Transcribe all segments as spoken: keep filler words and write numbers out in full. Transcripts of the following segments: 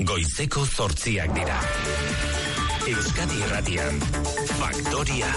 Goizeko zortziak dira. Euskadi Irratian, Faktoria.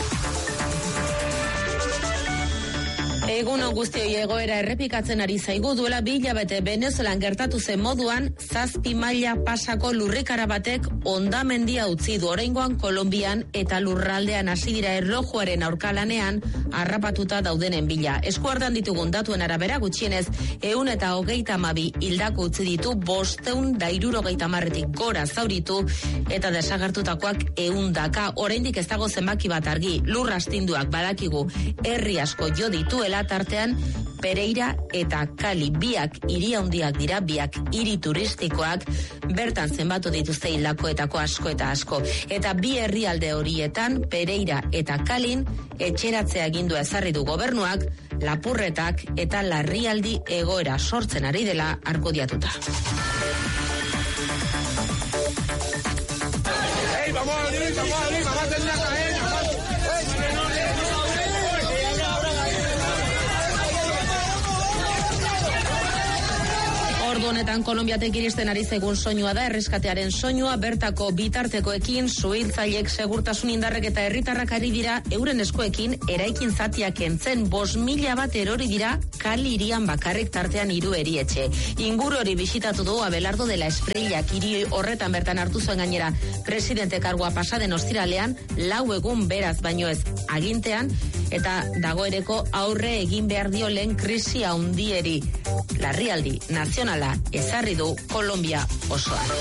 Egun guztioi egoera errepikatzen ari zaigu duela bi hilabete Venezuelan gertatu zen moduan, zazpi maila pasako lurrikara batek hondamendia utzi du. Oraingoan Kolonbian eta lurraldean hasi dira erlojuaren aurkalanean harrapatuta daudenen bila. Eskuartean ditugun datuen arabera gutxienez ehun eta hogeita hamabi hildako utzi ditu, bostehun eta hirurogeita hamarretik gora zauritu eta desagertutakoak ehundaka. Oraindik ez dago zenbaki bat argi. Lur astinduak badakigu herri asko jo dituela, tartean Pereira eta Cali, biak hiri handiak dira, biak hiri turistikoak, bertan zenbatu dituzte hildakoetako asko eta asko. Eta bi herrialde horietan, Pereira eta Calin, etxeratzea agindua ezarri du gobernuak, lapurretak eta larrialdi egoera sortzen ari dela argudiatuta. Hey, vamos a abrir, vamos a abrir, vamos a hacer la cadena. Ordu honetan Kolonbiatek iristen ari zaigun soinua da, erreskatearen soinua, bertako bitartekoekin, suhiltzaileek, segurtasun indarrek eta herritarrak ari dira euren eskuekin eraikin zatiak kentzen. Bost mila bat erori dira Cali hirian bakarrik, tartean hiru erietxe. Inguru hori bisitatu du Abelardo de la Esprillak, hiri horretan bertan hartu zuen gainera presidente kargua pasaden ostiralean, lau egun beraz baino ez agintean, eta dagoereko aurre egin behar dio lehen krisi handieri. Larrialdi nazionala ezarri du Kolombia osoan.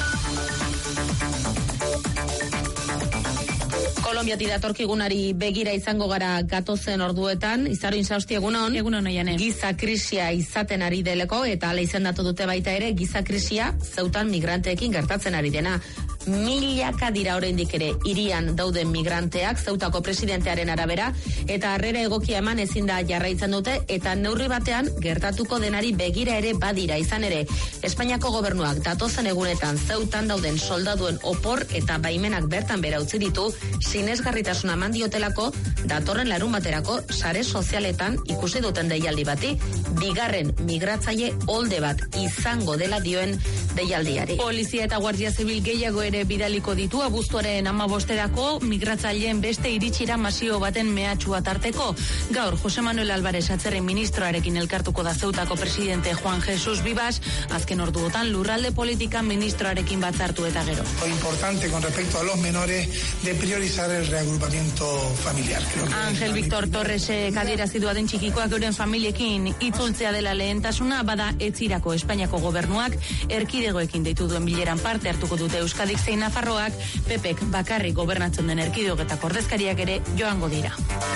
Kolonbiatik datorkigunari begira izango gara gatozen orduetan. Izaro Insausti, egunon. Egunon, oiane. Giza krisia izaten ari deleko, eta hala izendatu dute baita ere, giza krisia Zeutan migranteekin gertatzen ari dena. Milaka dira oraindik ere hirian dauden migranteak, Zeutako presidentearen arabera, eta harrera egokia eman ezin da jarraitzen dute, eta neurri batean gertatuko denari begira ere badira. Izan ere, Espainiako gobernuak datozen egunetan Zeutan dauden soldaduen opor eta baimenak bertan bera utzi ditu, sinesgarritasuna eman diotelako datorren larun baterako sare sozialetan ikusi duten deialdi bati, bigarren migratzaile olde bat izango dela dioen deialdiari. Polizia eta Guardia Zibil gehiago ere bidaliko ditu abuztuaren hamabosterako migratzaileen beste iritsira masio baten mehatxua tarteko. Gaur Jose Manuel Álvarez atzerri ministroarekin elkartuko da Zeutako presidente Juan Jesús Vivas, azken orduotan lurralde politika ministroarekin batzartu eta gero. Lo importante con respecto a los menores de priorizar el reagrupamiento familiar. Ángel Víctor Torresek adierazi du adin txikikoak euren familiekin itzultzea dela lehentasuna, bada etzirako Espainiako gobernuak erkidegoekin deitu duen bileran parte hartuko dute Euskadik zein Nafarroak, Pepek bakarrik gobernatzen den erkidegoetako ordezkariak ere joango dira.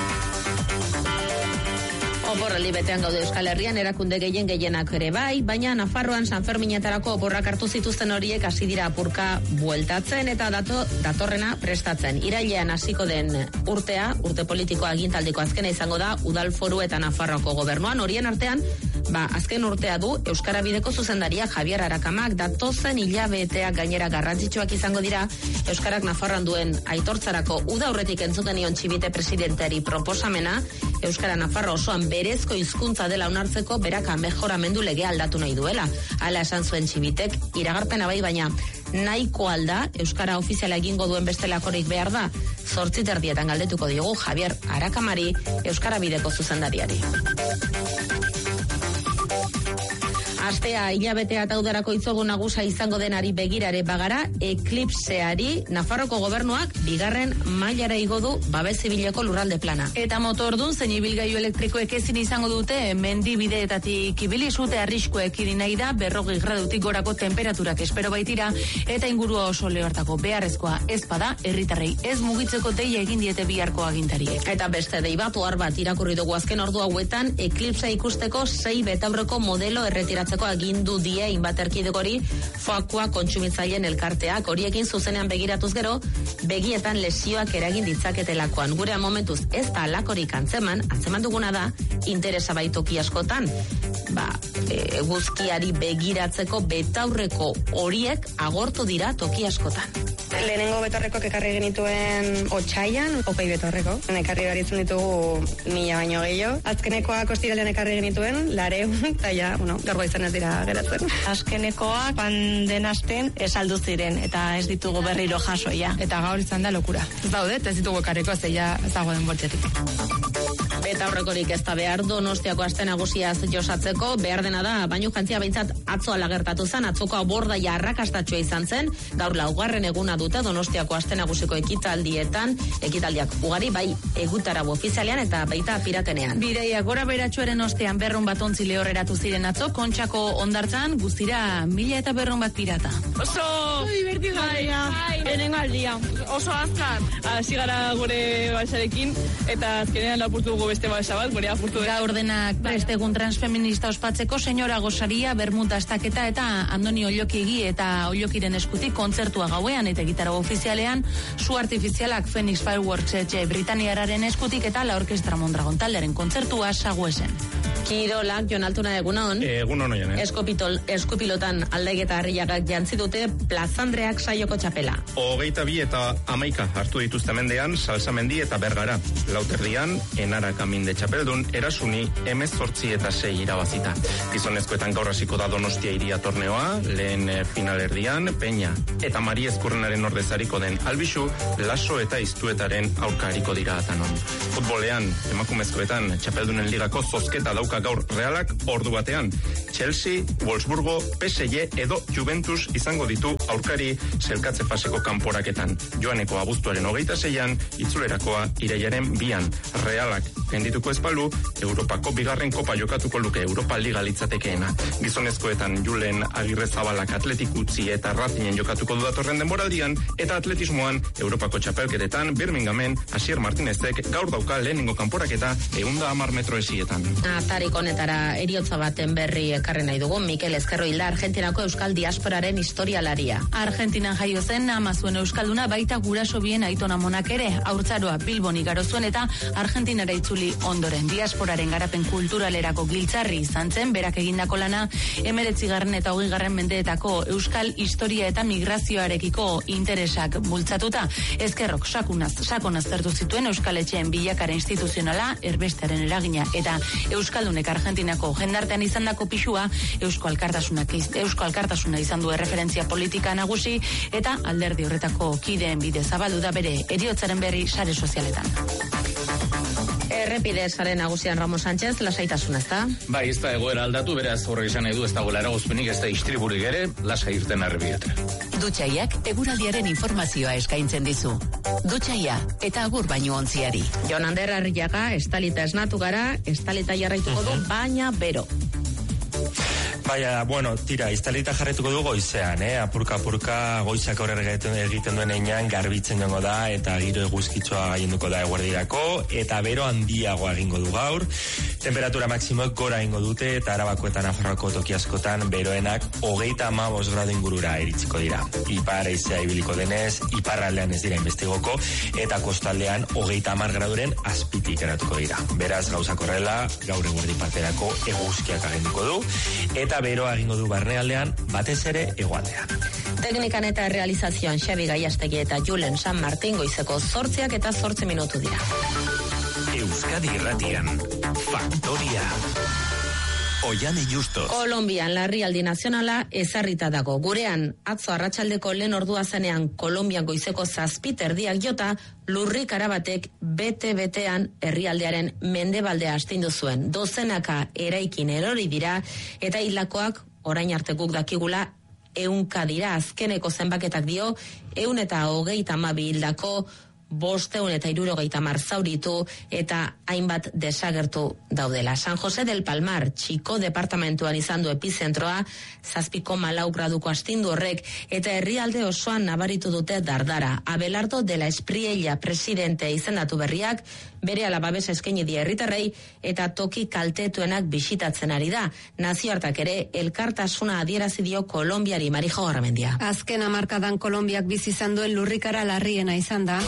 Oporraldi betean gaude Euskal Herrian, erakunde gehien gehienak ere bai, baina Nafarroan San Ferminetarako oporrak hartu zituzten horiek hasi dira apurka bueltatzen eta dato, datorrena prestatzen. Irailean hasiko den urtea, urte politiko agintaldiko azkena izango da Udal Foru eta Nafarroako gobernuan. Horien artean, ba, azken urtea du Euskara Bideko zuzendaria Javier Arakamak, datozen hilabeteak gainera garrantzitsuak izango dira Euskarak Nafarroan duen aitortzarako. Uda aurretik entzuten nion Txibite presidenteari proposamena, Euskara Nafarro osoan berezko hizkuntza dela onartzeko beraka mejoramendu legea aldatu nahi duela. Hala esan zuen Txibitek, iragarpena bai, baina nahiko alda Euskara ofiziala egingo duen bestelakorik behar da. Zortzi terdietan galdetuko diogu Javier Arakamari, Euskara Bideko zuzendariari. Astea hilabetea eta udarako itzogu nagusa izango denari begirare bagara, eklipseari Nafarroko gobernuak bigarren mailara igo du babes zibileko lurralde plana. Eta motordun zein ibilgailu elektrikoek ezin izango dute mendibideetatik ibili zute arriskua ekidin nahi da berrogei gradutik gorako temperaturak espero baitira eta ingurua oso lehortako beharrezkoa ez bada herritarrei ez mugitzeko deia egin diete biharko agintariek. Eta beste dei bat ohar bat irakurri dugu azken ordu hauetan eklipsa ikusteko sei betaurreko modelo erretiratzen agindu die hainbat erkidegori foakua kontsumitzaileen elkarteak. Horiekin zuzenean begiratuz gero, begietan lesioak eragin ditzaketelakoan. Gurean momentuz ez da alakorik antzeman, antzeman duguna da interesa baitoki askotan. Ba, eguzkiari begiratzeko betaurreko horiek agortu dira toki askotan. Lehenengo betaurrekoak ekarri genituen otsailan, opei betaurreko. Ekarri baritzen ditugu mila baino gehiago. Azkenekoak ostiralean ekarri genituen, lareun, eta ja, bueno, gaur izan ez dira geratzen. Azkenekoak den asten ez aldu ziren, eta ez ditugu berriro jasoia. Eta gaur izan da lokura. Ez daude, ez ditugu ekarriko, zeia ez dago den bortxetik. Betaurrekorik ez da behar Donostiako aste nagusiaz josatzeko, behar dena da, baino jantzia behintzat atzo ala gertatu zen, atzoko abordaia arrakastatxoa izan zen, gaur laugarren eguna dute Donostiako aste nagusiko ekitaldietan, ekitaldiak ugari bai egutarau ofizialean eta baita piratenean. Bideia gora beratxoaren ostean berrun bat ontzi lehorreratu ziren atzo, Kontxako hondartzan guztira mila eta berrun bat pirata. Oso divertigarria, lehenengo aldia, oso azkar, hasi gara gure balsarekin, eta azkenean lapurtu dugu beste balsa bat, gure apurtu dugu. Gaur denak prestegun transfeminista ospatzeko, senyora Gosaria, Bermuda Estaketa eta Andoni Ollokiegi eta Ollokiren eskutik kontzertua gauean eta gitarra ofizialean, su artifizialak Phoenix Fireworks etxe Britaniararen eskutik eta la Orkestra Mondragon taldearen kontzertua Saguesen. Kirolak, Jon Altuna, egunon. Egunon oian, eh? Eskopitol, eskupilotan aldegeta harriagak jantzi dute plazandreak saioko txapela. Hogeita bi eta amaika hartu dituzte mendean, Salsamendi eta Bergara. Lauterdian, Enara Kaminde txapeldun, erasuni emezortzi eta sei irabazita. Gizonezkoetan gaur hasiko da Donostia iria torneoa, lehen finalerdian, Peña eta Mari Ezkurrenaren ordezariko den Albixu, Laso eta Iztuetaren aurkariko dira atanon. Futbolean, emakumezkoetan, txapeldunen ligako zozketa dauka gaur Realak ordu batean. Chelsea, Wolfsburgo, P S G edo Juventus izango ditu aurkari zelkatze faseko kanporaketan. Joaneko abuztuaren hogeita zeian, itzulerakoa irailaren bian. Realak gendituko espalu, Europako bigarren kopa jokatuko luke Europa Liga litzatekeena. Gizonezkoetan Julen Agirre Zabalak Atletik utzi eta Racingen jokatuko du datorren denboraldian, eta atletismoan Europako txapelketetan Birminghamen Asier Martinezek gaur dauka lehenengo kanporaketa ehun eta hamar metro esietan. Atarik honetara eriotza baten berri ekarri nahi dugu, Mikel Ezkerro Hilda, Argentinako euskal diasporaren historialaria. Argentinan jaio zen amazuen euskalduna baita guraso bien aitona monak ere, haurtzaroa Bilbon igaro zuen eta Argentinara itzuli ondoren. Diasporaren garapen kulturalerako giltzarri izan zen, berak egindako lana emeretzigarren eta hogeigarren mendeetako euskal historia eta migrazioarekiko interesak bultzatuta. Ezkerrok sakunaz, sakon aztertu zituen euskal etxeen bilakara instituzionala, erbestearen eragina eta euskaldunek Argentinako jendartean izandako pixua, Eusko Alkartasunak Eusko Alkartasuna izan du erreferentzia politika nagusi eta alderdi horretako kideen bide zabaldu da bere heriotzaren berri sare sozialetan. Errepide sare nagusian Ramos Sánchez, lasaitasun ez da? Bai, ez da egoera aldatu, beraz horrek izan nahi du, ez dagoela eragozpenik, ez da istriburik ere, lasai irten errepidetra. Dutxaiak eguraldiaren informazioa eskaintzen dizu. Dutxaia eta agur baino ontziari. Jon Ander Arriaga, estalita esnatu gara, estalita jarraituko du, baina bero. Baina, bueno, tira, iztalita jarretuko du goizean, eh? Apurka, apurka, goizak horre egiten duen einan, garbitzen joango da, eta giro eguzkitsua gaienduko da eguerdirako, eta bero handiagoa egingo du gaur. Temperatura maksimoek gora egingo dute, eta Arabako eta Nafarroako toki askotan, beroenak hogeita hamabos gradu ingurura iritsiko dira. Ipar haizea ibiliko denez, iparraldean ez dira investigoko, eta kostaldean hogeita hamar graduren azpitik eratuko dira. Beraz, gauzak horrela, gaur eguerdi parterako eguzkiak agenduko du, eta beroa egingo du barnealdean, batez ere hegoaldean. Teknikan eta realizazioan Xabi Gaiastegi eta Julen San Martin goizeko zortziak eta zortzi minutu dira. Euskadi Irratian, Faktoria. Oiane Justos. Kolombian larrialdi nazionala ezarrita dago. Gurean, atzo arratsaldeko lehen ordua zenean Kolombian goizeko zazpi terdiak jota, lurrik arabatek bete-betean herrialdearen mendebaldea astindu zuen. Dozenaka eraikin erori dira, eta hilakoak orain arte guk dakigula ehunka dira. Azkeneko zenbaketak dio, ehun eta hogeita hamabi hildako, bosteun eta hirurogeita hamar zauritu eta hainbat desagertu daudela. San Jose del Palmar, Txiko departamentuan izan du epizentroa, zazpiko malau graduko astindu horrek, eta herrialde osoan nabaritu dute dardara. Abelardo de la Espriella presidente izendatu berriak, bere alababes eskaini die herritarrei eta toki kaltetuenak bisitatzen ari da. Nazioartak ere elkartasuna adierazi dio Kolonbiari. Marijo Garramendia. Azken hamarkadan Kolonbiak bizi izan duen lurrikara larriena izan da.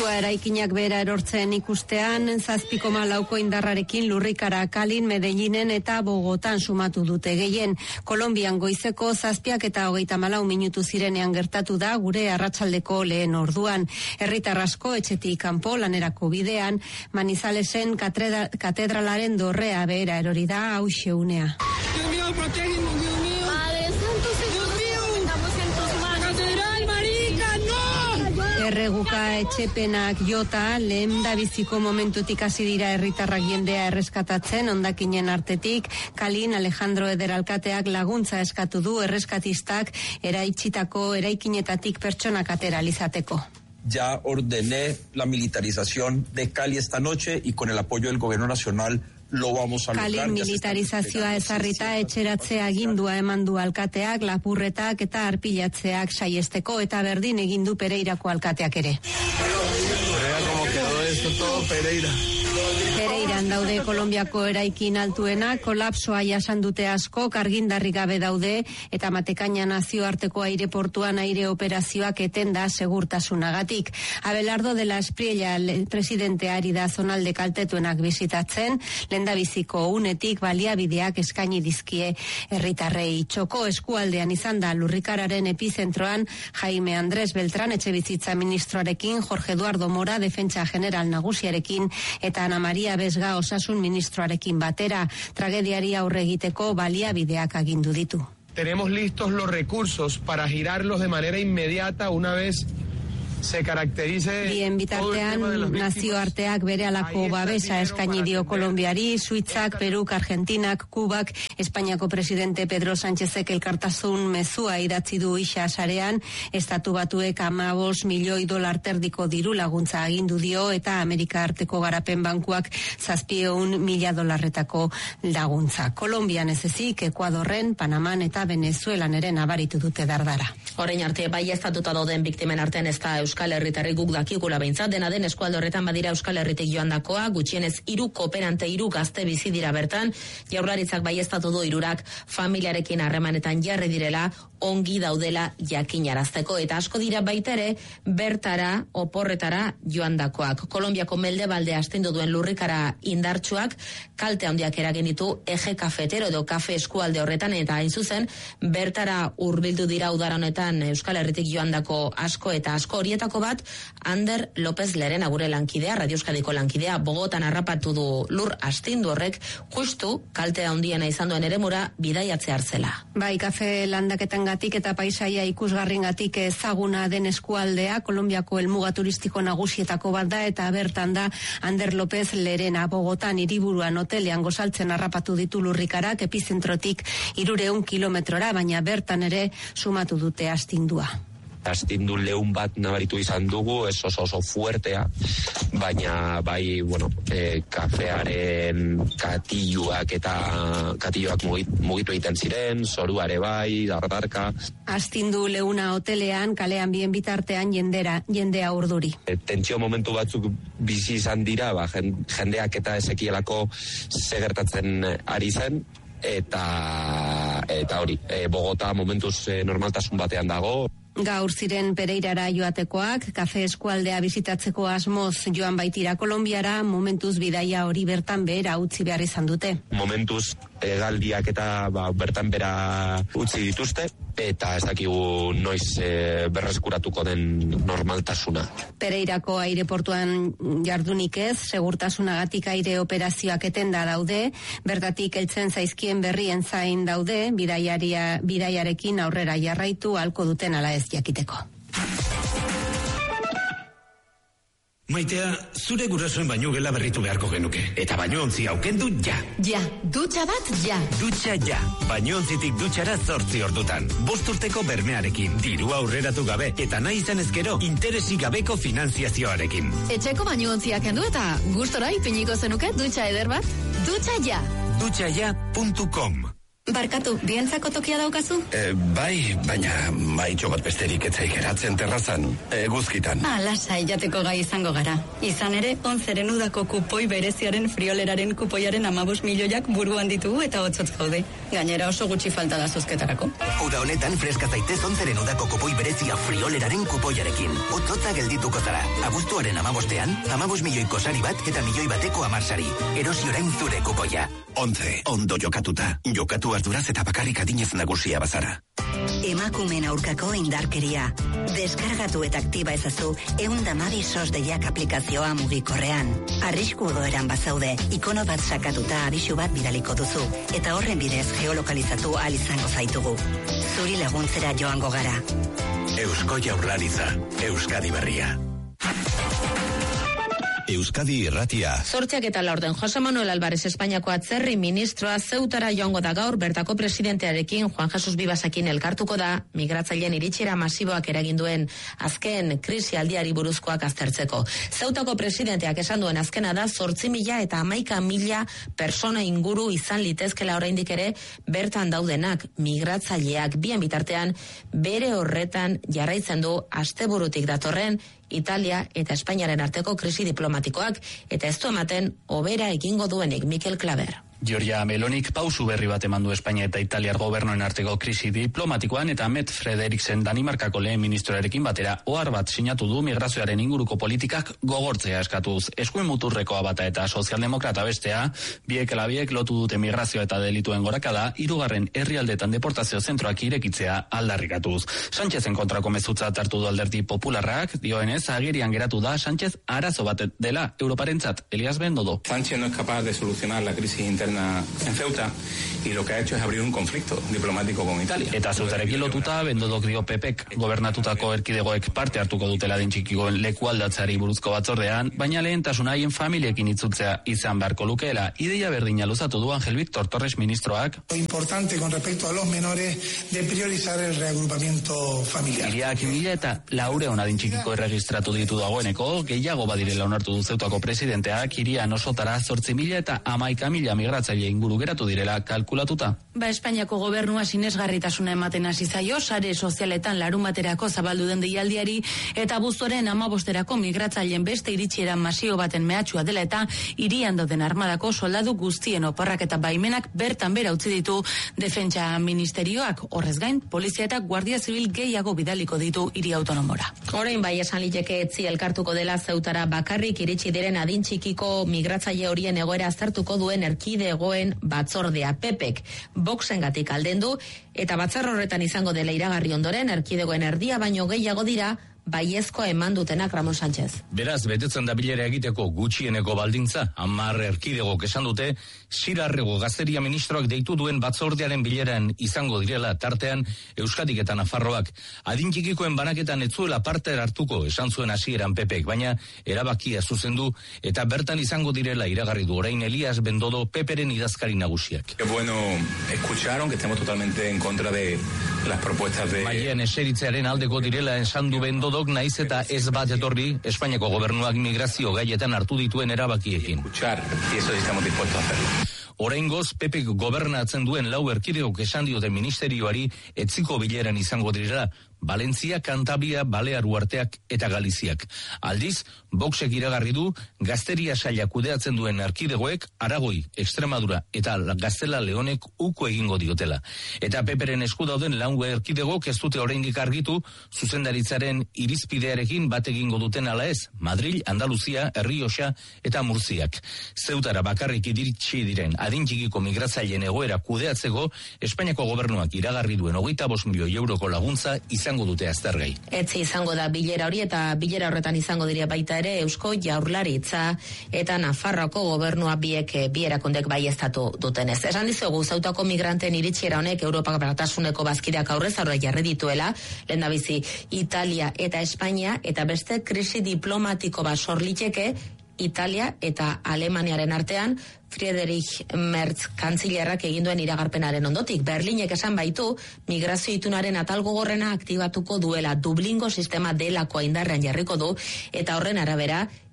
Sustua eraikinak bera erortzen ikustean, zazpi koma lauko indarrarekin lurrikara Kalin, Medellinen eta Bogotan sumatu dute gehien. Kolonbian goizeko zazpiak eta hogeita malau minutu zirenean gertatu da gure arratsaldeko lehen orduan. Herritar asko etxetik kanpo lanerako bidean, Manizalesen katedra, katedralaren dorrea behera erori da hauxe unea. Dios mío, protégenos, Dios mío. Padre Santo, Dios mío. Estamos en tus manos. Catedral, marica, no! Erreguka etxepenak jota, lehen da biziko momentutik hasi dira herritarrak jendea erreskatatzen, ondakinen artetik, Kalin Alejandro Eder alkateak laguntza eskatu du erreskatistak eraitsitako eraikinetatik pertsonak atera alizateko. Ya ordené la militarización de Cali esta noche y con el apoyo del gobierno nacional lo vamos a lograr. Kalin militarizazioa ezarrita etxeratzea agindua eman du alkateak, lapurretak eta arpilatzeak saiesteko eta berdin egin du Pereirako alkateak ere. Vea cómo quedó esto todo, Pereira. Pereiran daude Kolonbiako eraikin altuena, kolapsoa jasan dute asko, argindarri gabe daude, eta Matekaina nazioarteko aireportuan aire operazioak etenda segurtasunagatik. Abelardo de la Espriella presidenteari da zonalde kaltetuenak bizitatzen, lehendabiziko unetik baliabideak eskaini dizkie herritarrei. Txoko eskualdean izan da lurrikararen epizentroan Jaime Andrés Beltran etxebizitza ministroarekin, Jorge Eduardo Mora defentsa general nagusiarekin eta Ana Maria Besga osasun ministroarekin batera, tragediari aurre egiteko baliabideak agindu ditu. Tenemos listos los recursos para girarlos de manera inmediata una vez se caracterice. Bien bitartean nazioarteak bere alako babesa eskaini dio Kolonbiari, Suitzak, Peruk, Argentinak, Kubak, Espainiako presidente Pedro Sánchezek elkartasun mezua idatzi du isa sarean, estatu batuek amabos milioi dolar terdiko diru laguntza agindu dio eta Amerika arteko garapen bankuak zazpieun mila dolarretako laguntza. Kolonbian ez ezik, Ekuadorren, Panaman eta Venezuelan ere nabaritu dute dardara. Orain arte bai estatuta dauden biktimen artean ez da Euskal Herritarri guk dakikula behintzat, dena den eskualde horretan badira Euskal Herritik joandakoa, gutxienez hiru kooperante hiru gazte bizi dira bertan, Jaurlaritzak baieztatu du hirurak familiarekin harremanetan jarri direla, ongi daudela jakinarazteko, eta asko dira baita ere bertara oporretara joandakoak. Kolonbiako Mendebalde astindu duen lurrikara indartsuak kalte handiak eragin ditu eje kafetero edo kafe eskualde horretan, eta hain zuzen bertara hurbildu dira udara honetan Euskal Herritik joandako asko eta asko, horietako bat Ander López Lerena, gure lankidea, Radio Euskadiko lankidea, Bogotan harrapatu du lur astindu horrek, justu kalte handiena izan duen eremura bidaiatze hartzela. Bai, kafe landaketan gatik eta paisaia ikusgarringatik ezaguna den eskualdea, Kolonbiako helmuga turistiko nagusietako bat da, eta bertan da Ander López Lerena. Bogotan hiriburuan hotelean gozaltzen harrapatu ditu lurrikarak epizentrotik hirureun kilometrora, baina bertan ere sumatu dute astindua. Astindu leun bat nabaritu izan dugu, ez oso oso fuertea, baina bai, bueno, e, kafearen katilluak eta katilluak mugitu egiten ziren, zoruare bai, dardarka. Astindu leuna hotelean, kalean bien bitartean jendera, jendea urduri. E, tentsio momentu batzuk bizi izan dira, ba, jendeak eta ezekielako segertatzen ari zen, eta eta hori, e, Bogota momentuz e, normaltasun batean dago. Gaur ziren Pereirara joatekoak, kafe eskualdea bizitatzeko asmoz joan baitira Kolonbiara, momentuz bidaia hori bertan behera utzi behar izan dute. Momentuz hegaldiak eta ba, bertan bera utzi dituzte, eta ez dakigu noiz e, berreskuratuko den normaltasuna. Pereirako aireportuan jardunik ez, segurtasunagatik aire operazioak etenda daude, bertatik heltzen zaizkien berrien zain daude, bidaiaria, bidaiarekin aurrera jarraitu halko duten ala ez jakiteko. Maitea, zure gurasoen baino gela berritu beharko genuke. Eta bainoontzi aukendu ja. Ja, dutxa bat ja. Dutxa ja. Bainontzitik dutxara zortzi ordutan. Bost urteko bermearekin, diru aurreratu gabe, eta nahi izan ezkero, interesik gabeko finanziazioarekin. Etxeko bainontziak kendu eta gustora ipiniko zenuke dutxa eder bat? Dutxa ja. dutxa ja puntu com Barkatu, bientzako tokia daukazu? E, bai, baina maitxo bat besterik etzai geratzen terrazan, eguzkitan. Ah, lasai jateko gai izango gara. Izan ere, onzeren udako kupoi bereziaren frioleraren kupoiaren amabos milioiak buruan ditugu eta hotzotz gaude. Gainera oso gutxi falta da zozketarako. Uda honetan freska zaitez onzeren udako kupoi berezia frioleraren kupoiarekin. Hotzotza geldituko zara. Abuztuaren amabostean, amabos milioiko sari bat eta milioi bateko amarsari. Erosi orain zure kupoia. Ontze, ondo jokatuta. Jokatu arduraz eta bakarrik adinez nagusia bazara. Emakumeen aurkako indarkeria. Deskargatu eta aktiba ezazu ehun eta hamabi sos deiak aplikazioa mugikorrean. Arrisku odoeran bazaude, ikono bat sakatuta abisu bat bidaliko duzu. Eta horren bidez geolokalizatu ahal izango zaitugu. Zuri laguntzera joango gara. Eusko Jaurlaritza, Euskadi Berria. Euskadi Irratia. Zortziak eta laurden, Jose Manuel Álvarez Espainiako atzerri ministroa Zeutara joango da gaur bertako presidentearekin Juan Jesus Vivasekin elkartuko da migratzaileen iritxera masiboak eragin duen azken krisi aldiari buruzkoak aztertzeko. Zeutako presidenteak esan duen azkena da zortzi mila eta hamaika mila persona inguru izan litezkela oraindik ere bertan daudenak migratzaileak bien bitartean bere horretan jarraitzen du asteburutik datorren Italia eta Espainiaren arteko krisi diplomatikoak eta ez du ematen hobera egingo duenik. Mikel Klaver. Giorgia Melonik pausu berri bat eman du Espainia eta Italiar gobernoen arteko krisi diplomatikoan eta Met Frederiksen Danimarkako lehen ministroarekin batera ohar bat sinatu du migrazioaren inguruko politikak gogortzea eskatuz. Eskuen muturrekoa bata eta sozialdemokrata bestea, biek ala biek lotu dute migrazio eta delituen gorakada, hirugarren herrialdetan deportazio zentroak irekitzea aldarrikatuz. Sánchezen kontrako mezutzat hartu du alderdi popularrak, dioenez agerian geratu da Sánchez arazo bat dela Europarentzat. Elias Bendodo. Sánchez no es capaz de solucionar la crisis interna en Ceuta y lo que ha hecho es abrir un conflicto diplomático con Italia. Eta Zeutarekin lotuta Bendodok dio Pepek gobernatutako erkidegoek parte hartuko dutela dintxikikoen leku aldatzari buruzko batzordean, baina lehentasuna haien familiekin itzultzea izan beharko lukeela. Ideia berdina luzatu du Ángel Víctor Torres ministroak. Lo importante con respecto a los menores de priorizar el reagrupamiento familiar. Iriak mila eta laureun adintxikiko erregistratu ditu dagoeneko, gehiago badirela onartu du Zeutako presidenteak, irian osotara zortzi mila eta hamaika mila migratzaile inguru geratu direla kalkulatuta. Ba, Espainiako gobernua sinesgarritasuna ematen hasi zaio, sare sozialetan larumaterako zabaldu den deialdiari eta abuztuaren hamabosterako migratzaileen beste iritsiera masio baten mehatxua dela eta hirian dauden armadako soldadu guztien oporrak eta baimenak bertan bera utzi ditu defentsa ministerioak. Horrez gain, polizia eta guardia zibil gehiago bidaliko ditu hiri autonomora. Orain bai esan liteke etzi elkartuko dela Zeutara bakarrik iritsi diren adin txikiko migratzaile horien egoera aztertuko duen erkidegoen batzordea. Pepek Voxengatik aldendu eta batzar horretan izango dela iragarri ondoren erkidegoen erdia baino gehiago dira baiezkoa eman dutenak Ramon Sánchez. Beraz, betetzen da bilera egiteko gutxieneko baldintza, hamar erkidegok esan dute, Sirarrego Gazteria ministroak deitu duen batzordearen bileran izango direla tartean Euskadik eta Nafarroak. Adintxikikoen banaketan etzuela parte hartuko esan zuen hasieran Pepek, baina erabakia zuzendu eta bertan izango direla iragarri du orain Elias Bendodo Peperen idazkari nagusiak. Es bueno escuchar, aunque estemos totalmente en contra de las propuestas de... Maien eseritzearen aldeko direla esan du Bendodo Dok naiz eta ez bat etorri Espainiako gobernuak migrazio gaietan hartu dituen erabakiekin. Escuchar, y eso estamos dispuestos a hacerlo. Oraingoz, Pepek gobernatzen duen lau erkideok esan diote ministerioari etziko bileran izango direla Valentzia, Kantabria, Balear Uarteak eta Galiziak. Aldiz, Voxek iragarri du Gazteria saila kudeatzen duen erkidegoek Aragoi, Extremadura eta Gaztela Leonek uko egingo diotela. Eta Peperen esku dauden lau erkidegok ez dute oraindik argitu zuzendaritzaren irizpidearekin bat egingo duten ala ez, Madril, Andaluzia, Errioxa eta Murziak. Zeutara bakarrik iritsi diren adintxikiko migratzaileen egoera kudeatzeko Espainiako gobernuak iragarri duen hogeita bost milioi euroko laguntza izan dute aztergai. Etzi izango da bilera hori eta bilera horretan izango dira baita ere Eusko Jaurlaritza eta Nafarroako gobernua biek bierakundek baieztatu dutenez. Esan dizugu Zeutako migranten iritsiera honek Europa Batasuneko bazkideak aurrez aurre jarri dituela, lehendabizi Italia eta Espainia eta beste krisi diplomatiko bat sorlitzeke Italia eta Alemaniaren artean Friedrich Merz kantzilerrak egin duen iragarpenaren ondotik. Berlinek esan baitu migrazio itunaren atal gogorrena aktibatuko duela, Dublingo sistema delakoa indarrean jarriko du eta horren arabera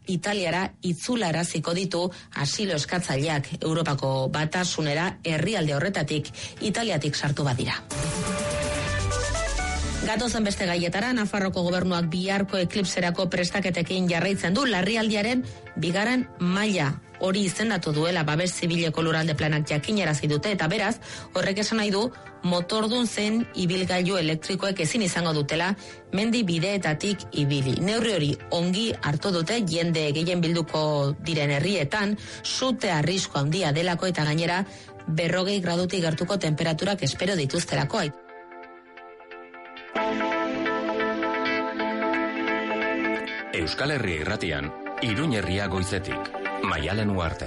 Italiara itzularaziko ditu asilo eskatzaileak Europako Batasunera herrialde horretatik Italiatik sartu badira. Gatozen beste gaietara, Nafarroko gobernuak biharko eklipserako prestaketekin jarraitzen du larrialdiaren bigarren maila. Hori izendatu duela babes zibileko lurralde planak jakinarazi dute eta beraz, horrek esan nahi du motordun zen ibilgailu elektrikoek ezin izango dutela mendi bideetatik ibili. Neurri hori ongi hartu dute jende gehien bilduko diren herrietan, sute arrisko handia delako eta gainera berrogei gradutik gertuko temperaturak espero dituztelako. Euskal Herria irratian, Iruñ herria goizetik. Maialen Uarte.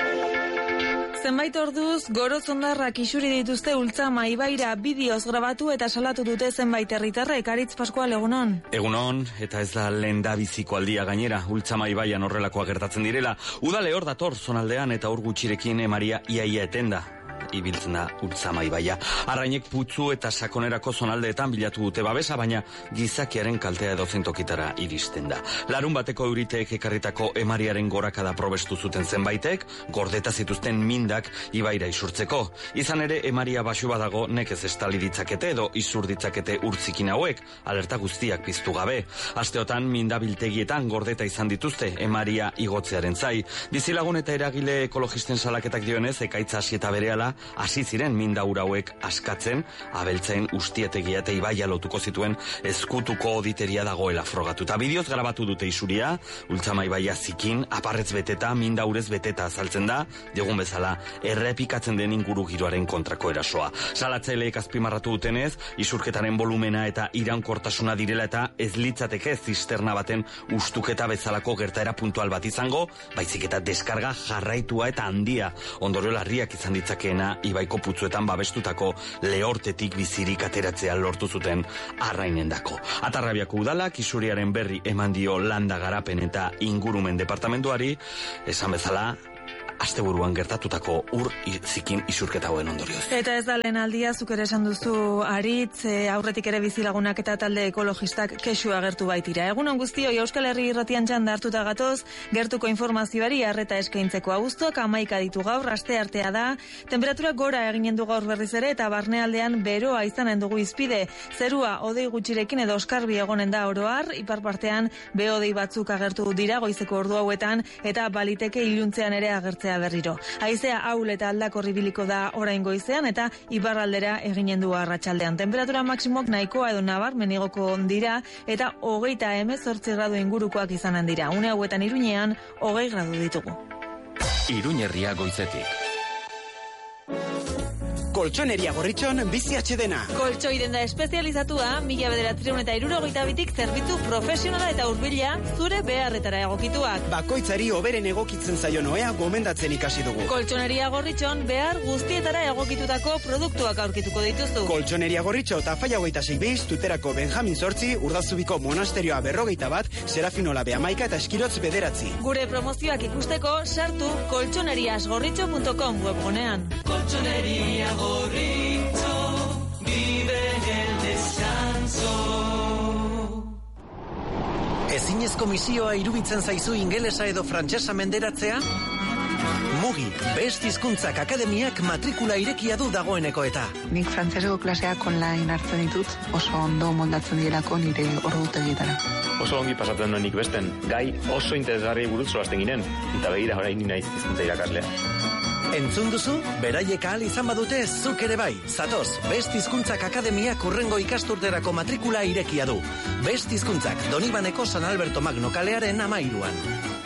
Zenbait orduz, gorozondarrak isuri dituzte Ultzama ibaira bideoz grabatu eta salatu dute zenbait herritarrek. Aritz Paskual, egunon. Egunon, eta ez da lenda biziko aldia gainera, Ultzama ibaian horrelakoa gertatzen direla. Udale hor dator zonaldean eta hor gutxirekin emaria iaia etenda. Ibiltzen da Ultzama ibaia. Arrainek putzu eta sakonerako zonaldeetan bilatu dute babesa, baina gizakiaren kaltea edozein tokitara iristen da. Larun bateko euriteek ekarritako emariaren gorakada probestu zuten zenbaitek, gordeta zituzten mindak ibaira isurtzeko. Izan ere, emaria basu badago nekez estali ditzakete edo isur ditzakete urtzikin hauek, alerta guztiak piztu gabe. Asteotan mindabiltegietan gordeta izan dituzte emaria igotzearen zai. Bizilagun eta eragile ekologisten salaketak dionez, ekaitza hasi eta berehala hasi ziren mindaura hauek askatzen, abeltzen ustietegia eta ibaia lotuko zituen ezkutuko oditeria dagoela frogatuta. Bideoz grabatu dute isuria, Ultzama ibaia zikin, aparretz beteta, mindaurez beteta azaltzen da, digun bezala errepikatzen den inguru giroaren kontrako erasoa. Salatzaileek azpimarratu dutenez, isurketaren volumena eta iraunkortasuna direla eta ez litzateke zisterna baten ustuketa bezalako gertaera puntual bat izango, baizik eta deskarga jarraitua eta handia, ondorio larriak izan ditzakeena ibaiko putzuetan babestutako lehortetik bizirik ateratzea lortu zuten arrainendako. Atarrabiako udalak isuriaren berri eman dio landa garapen eta ingurumen departamentuari, esan bezala asteburuan gertatutako ur zikin isurketa hauen ondorioz. Eta ez da lehen aldia, zuk ere esan duzu Aritz, e, aurretik ere bizilagunak eta talde ekologistak kexu agertu baitira. Egunon guztioi, Euskal Herri irratian txanda hartuta gatoz, gertuko informazioari arreta eskaintzeko. Abuztuak hamaika ditu gaur, asteartea da, temperatura gora eginen du gaur berriz ere eta barnealdean beroa izanen dugu izpide. Zerua odei gutxirekin edo oskarbi egonen da oroar, ipar partean behodei batzuk agertu dira goizeko ordu hauetan eta baliteke iluntzean ere agertzea berriro. Haizea ahul eta aldakor ibiliko da orain goizean eta iparraldera eginen du arratsaldean. Temperatura maksimok nahikoa edo nabarmen igoko dira eta hogeita hemezortzi gradu ingurukoak izanen dira. Une hauetan Iruñean hogei gradu ditugu. Iruñ herria goizetik. Koltxoneria Gorritxon bizi atxedena. Koltxoi denda espezializatua, mila bederatziehun eta hirurogeita bitik zerbitzu profesionala eta hurbila zure beharretara egokituak. Bakoitzari hoberen egokitzen zaion ohea gomendatzen ikasi dugu. Koltxoneria Gorritxon behar guztietara egokitutako produktuak aurkituko dituzu. Koltxoneria Gorritxo eta Faia hogeita sei biz, Tuterako Benjamin Zortzi, Urdazubiko Monasterioa berrogeita bat, Serafinola Beamaika eta Eskirotz bederatzi. Gure promozioak ikusteko sartu koltxoneriasgorritxo punto com webgunean. Koltxoneria Gorritxo, vive el descanso. Ezinezko misioa iruditzen zaizu ingelesa edo frantsesa menderatzea? Mugi, Best Hizkuntzak Akademiak matrikula irekia du dagoeneko eta. Nik frantseseko klaseak online hartzen ditut, oso ondo moldatzen direlako nire ordutegietara. Oso ongi pasatzen duen nik besten, gai oso interesgarri buruz solasten ginen, eta begira orain naiz hizkuntza irakaslea. Entzun duzu, beraiek ahal izan badute zuk ere bai. Zatoz, Best Hizkuntzak Akademiak hurrengo ikasturterako matrikula irekia du. Best Hizkuntzak Donibaneko San Alberto Magno kalearen amairuan.